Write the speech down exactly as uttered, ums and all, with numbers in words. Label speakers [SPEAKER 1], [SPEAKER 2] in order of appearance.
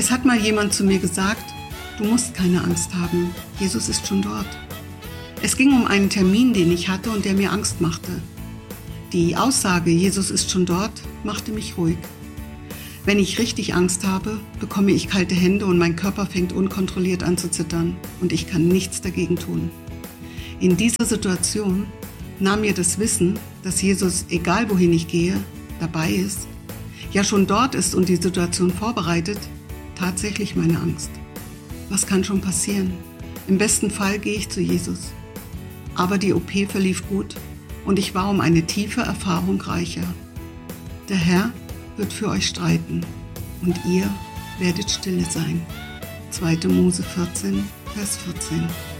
[SPEAKER 1] Es hat mal jemand zu mir gesagt, du musst keine Angst haben, Jesus ist schon dort. Es ging um einen Termin, den ich hatte und der mir Angst machte. Die Aussage, Jesus ist schon dort, machte mich ruhig. Wenn ich richtig Angst habe, bekomme ich kalte Hände und mein Körper fängt unkontrolliert an zu zittern und ich kann nichts dagegen tun. In dieser Situation nahm mir das Wissen, dass Jesus, egal wohin ich gehe, dabei ist, ja schon dort ist und die Situation vorbereitet, tatsächlich meine Angst. Was kann schon passieren? Im besten Fall gehe ich zu Jesus. Aber die O P verlief gut und ich war um eine tiefe Erfahrung reicher. Der Herr wird für euch streiten und ihr werdet stille sein. zweite Mose vierzehn, Vers vierzehn.